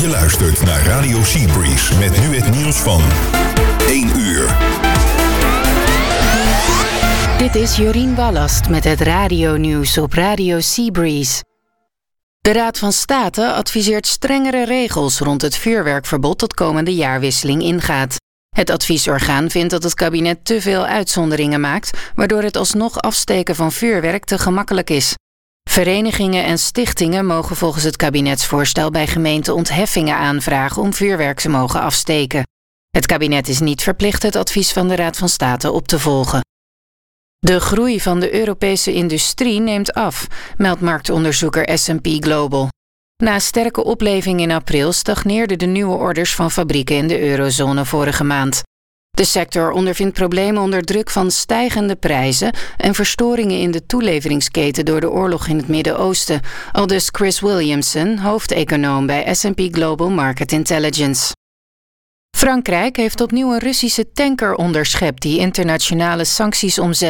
Je luistert naar Radio Seabreeze met nu het nieuws van 1 uur. Dit is Jorien Wallast met het radio-nieuws op Radio Seabreeze. De Raad van State adviseert strengere regels rond het vuurwerkverbod dat komende jaarwisseling ingaat. Het adviesorgaan vindt dat het kabinet te veel uitzonderingen maakt, waardoor het alsnog afsteken van vuurwerk te gemakkelijk is. Verenigingen en stichtingen mogen volgens het kabinetsvoorstel bij gemeenten ontheffingen aanvragen om vuurwerk te mogen afsteken. Het kabinet is niet verplicht het advies van de Raad van State op te volgen. De groei van de Europese industrie neemt af, meldt marktonderzoeker S&P Global. Na sterke opleving in april stagneerden de nieuwe orders van fabrieken in de eurozone vorige maand. De sector ondervindt problemen onder druk van stijgende prijzen en verstoringen in de toeleveringsketen door de oorlog in het Midden-Oosten, aldus Chris Williamson, hoofdeconoom bij S&P Global Market Intelligence. Frankrijk heeft opnieuw een Russische tanker onderschept die internationale sancties omzeilt.